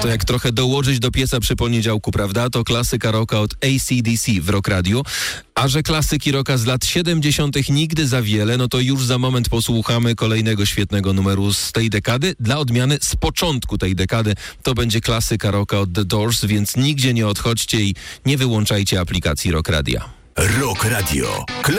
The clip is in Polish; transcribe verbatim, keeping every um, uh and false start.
to jak trochę dołożyć do pieca przy poniedziałku, prawda? To klasyka rocka od A C D C w Rock Radio. A że klasyki rocka z lat siedemdziesiątych nigdy za wiele, no to już za moment posłuchamy kolejnego świetnego numeru z tej dekady. Dla odmiany z początku tej dekady to będzie klasyka rocka od The Doors, więc nigdzie nie odchodźcie i nie wyłączajcie aplikacji Rock Radia. Rock Radio.